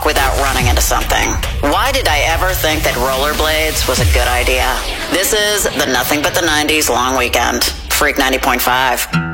without running into something. Why did I ever think that rollerblades was a good idea? This is the Nothing But the 90s long weekend. Freak 90.5.